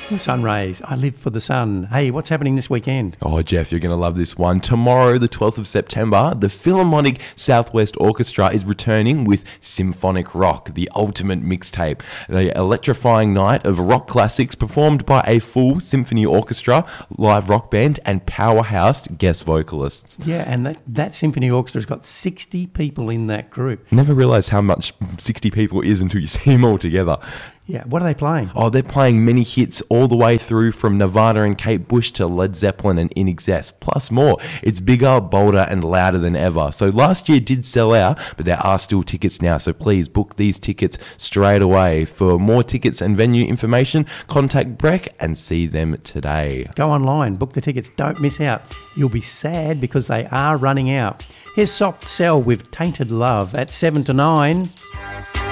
The sun rays. I live for the sun. Hey, what's happening this weekend? Oh, Jeff, you're going to love this one. Tomorrow, the 12th of September, the Philharmonic Southwest Orchestra is returning with Symphonic Rock, the ultimate mixtape. An electrifying night of rock classics performed by a full symphony orchestra, live rock band, and powerhouse guest vocalists. Yeah, and that symphony orchestra's got 60 people in that group. Never realised how much 60 people is until you see them all together. Yeah, what are they playing? Oh, they're playing many hits all the way through from Nirvana and Kate Bush to Led Zeppelin and In Excess, plus more. It's bigger, bolder and louder than ever. So last year did sell out, but there are still tickets now, so please book these tickets straight away. For more tickets and venue information, contact Breck and see them today. Go online, book the tickets, don't miss out. You'll be sad because they are running out. Here's Soft Cell with Tainted Love at 7 to 9.